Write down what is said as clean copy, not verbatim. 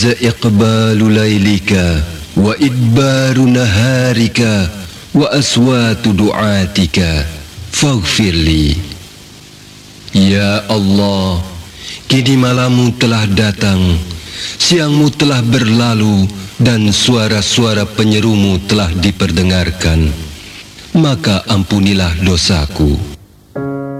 iqbalu laylika wa idbaru naharika wa aswatu du'atika faghfirli. Ya Allah, kini malammu telah datang, siangmu telah berlalu, dan suara-suara penyerumu telah diperdengarkan. Maka ampunilah dosaku.